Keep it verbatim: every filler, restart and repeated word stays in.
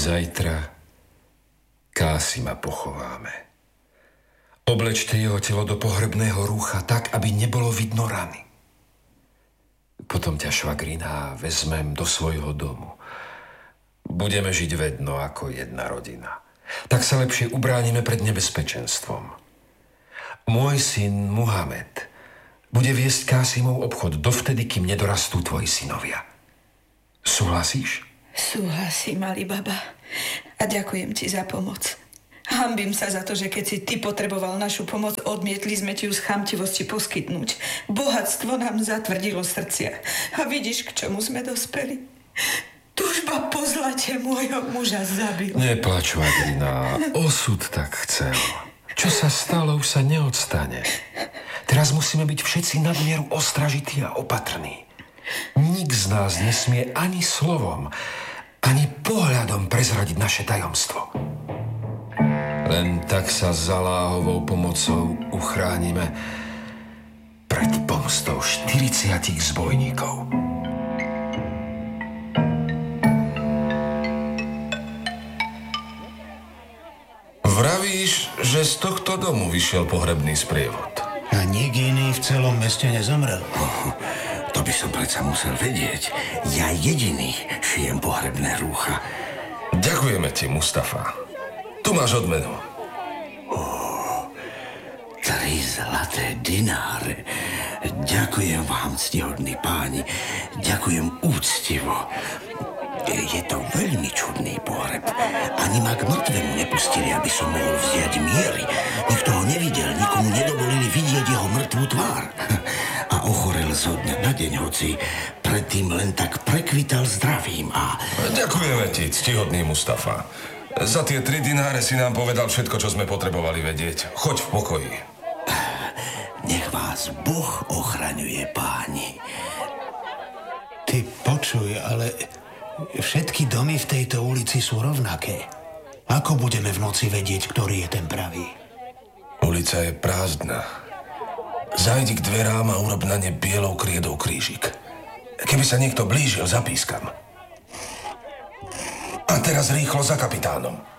Zajtra Kásima pochováme. Oblečte jeho telo do pohrebného rúcha tak, aby nebolo vidno rany. Potom ťa, švagrina, vezmem do svojho domu. Budeme žiť vedno ako jedna rodina. Tak sa lepšie ubránime pred nebezpečenstvom. Môj syn Muhamed bude viesť Kásimov obchod dovtedy, kým nedorastú tvoji synovia. Súhlasíš? Súhlasím, Ali Baba. A ďakujem ti za pomoc. Hanbím sa za to, že keď si ty potreboval našu pomoc, odmietli sme ti ju z chamtivosti poskytnúť. Bohatstvo nám zatvrdilo srdcia. A vidíš, k čomu sme dospeli? Túžba po zlate môjho muža zabil. Neplač, Švagrina. Osud tak chcel. Čo sa stalo, už sa neodstane. Teraz musíme byť všetci nadmieru ostražití a opatrní. Nik z nás nesmie ani slovom, ani pohľadom prezradiť naše tajomstvo. Len tak sa s Aláhovou pomocou uchránime pred pomstou štyridsiatich zbojníkov. Vravíš, že z tohto domu vyšiel pohrebný sprievod? A nik iný v celom meste nezomrel. Oh, to by som predsa musel vedieť. Ja jediný šijem pohrebné rúcha. Ďakujeme ti, Mustafa. Tu máš odmenu. Oh, tri zlaté dináre. Ďakujem vám, ctihodní páni. Ďakujem úctivo. Je to veľmi čudný pohreb. Ani ma k mŕtvemu nepustili, aby som mohol vziať miery. Nikto ho nevidel, nikomu nedovolili vidieť jeho mŕtvú tvár. A ochorel zo dňa na deň, hoci predtým len tak prekvital zdravím a... Ďakujeme ti, ctihodný Mustafa. Za tie tri dináre si nám povedal všetko, čo sme potrebovali vedieť. Choď v pokoji. Nech vás Boh ochraňuje, páni. Ty počuj, ale... Všetky domy v tejto ulici sú rovnaké. Ako budeme v noci vedieť, ktorý je ten pravý? Ulica je prázdna. Zajdi k dverám a urob na ne bielou kriedou krížik. Keby sa niekto blížil, zapískam. A teraz rýchlo za kapitánom.